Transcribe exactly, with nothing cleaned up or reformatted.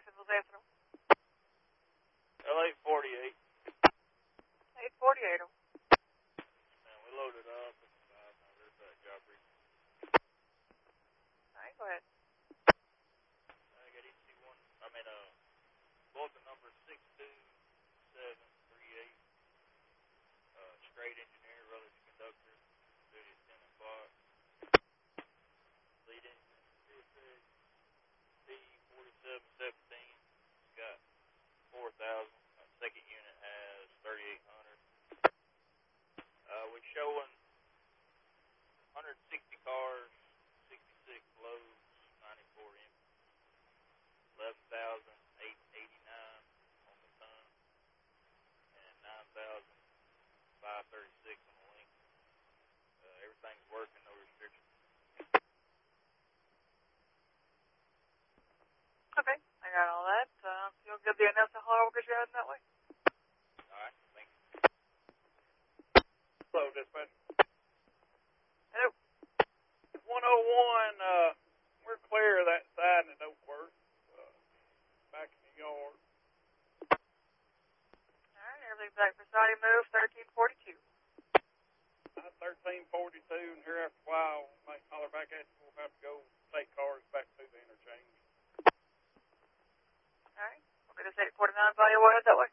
Jacksonville's afternoon. L eight forty-eight. eight forty-eight. Man, we loaded up. It's five hundred that job brief. All right, go ahead. I got E C one. I mean, uh, bulletin number six two seven three eight. Uh, straight engineer, relative conductor. Duty at ten o'clock. Lead engineer, D forty-seven seventeen. Got four thousand. Uh, second unit has thirty-eight hundred. Uh, we're showing one hundred sixty cars, sixty-six loads, ninety-four empties, eleven thousand eight hundred eighty-nine on the ton, and nine thousand five hundred thirty-six on the link. Uh, everything's working, no restrictions. Okay, I got all that. Uh, you'll give the announcement hello because you're heading that way. All right, thank you. Hello, dispatch. Hello. one oh one, uh, we're clear of that side and it don't work. Uh, back in the yard. All right, everything's back for Saudi move, thirteen forty-two. Uh, thirteen forty-two, and here after a while, might holler back at you. We'll have to go take cars back through the interchange. All right, we'll get this eight forty-nine value. We'll head that way.